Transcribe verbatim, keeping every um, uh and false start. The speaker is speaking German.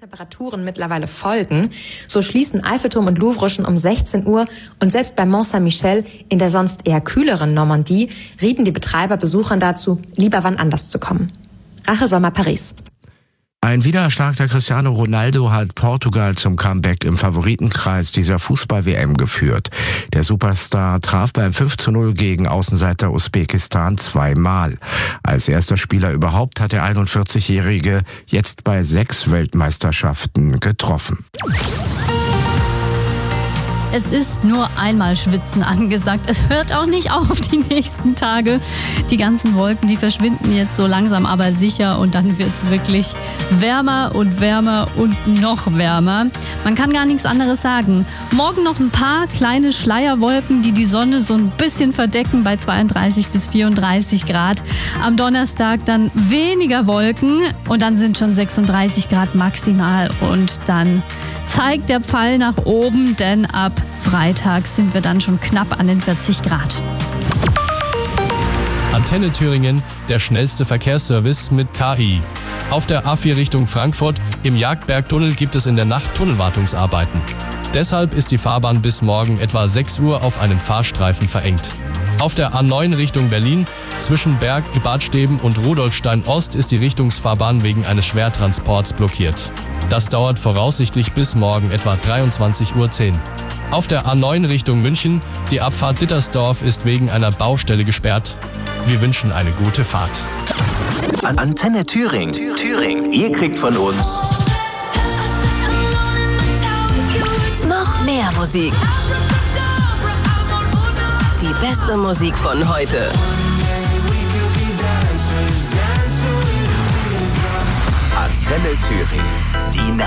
Temperaturen mittlerweile folgen. So schließen Eiffelturm und Louvre schon um sechzehn Uhr und selbst bei Mont Saint-Michel in der sonst eher kühleren Normandie rieten die Betreiber Besuchern dazu, lieber wann anders zu kommen. Rache Sommer Paris. Ein wiedererstarkter Cristiano Ronaldo hat Portugal zum Comeback im Favoritenkreis dieser Fußball-W M geführt. Der Superstar traf beim fünf zu null gegen Außenseiter Usbekistan zweimal. Als erster Spieler überhaupt hat der einundvierzigjährige jetzt bei sechs Weltmeisterschaften getroffen. Es ist nur einmal Schwitzen angesagt. Es hört auch nicht auf die nächsten Tage. Die ganzen Wolken, die verschwinden jetzt so langsam aber sicher und dann wird es wirklich wärmer und wärmer und noch wärmer. Man kann gar nichts anderes sagen. Morgen noch ein paar kleine Schleierwolken, die die Sonne so ein bisschen verdecken bei zweiunddreißig bis vierunddreißig Grad. Am Donnerstag dann weniger Wolken und dann sind schon sechsunddreißig Grad maximal und dann zeigt der Pfeil nach oben, denn ab Freitag sind wir dann schon knapp an den vierzig Grad. Antenne Thüringen, der schnellste Verkehrsservice mit K I. Auf der A vier Richtung Frankfurt im Jagdbergtunnel gibt es in der Nacht Tunnelwartungsarbeiten. Deshalb ist die Fahrbahn bis morgen etwa sechs Uhr auf einen Fahrstreifen verengt. Auf der A neun Richtung Berlin zwischen Berg, Badsteben und Rudolfstein Ost ist die Richtungsfahrbahn wegen eines Schwertransports blockiert. Das dauert voraussichtlich bis morgen etwa dreiundzwanzig Uhr zehn. Auf der A neun Richtung München, die Abfahrt Dittersdorf ist wegen einer Baustelle gesperrt. Wir wünschen eine gute Fahrt. Antenne Thüringen. Thüringen. Ihr kriegt von uns noch mehr Musik. Die beste Musik von heute. Antenne Thüringen. Die